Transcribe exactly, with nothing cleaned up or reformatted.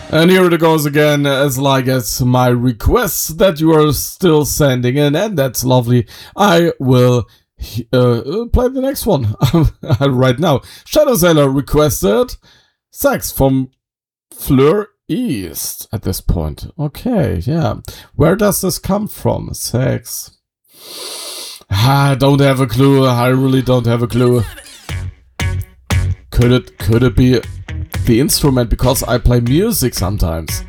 And here it goes again, as like as my requests that you are still sending in, and that's lovely. I will uh, play the next one right now. Shadow Sailor requested Sex from Fleur East at this point. Okay, yeah. Where does this come from? Sex. I don't have a clue. I really don't have a clue. Could it could it be the instrument, because I play music sometimes?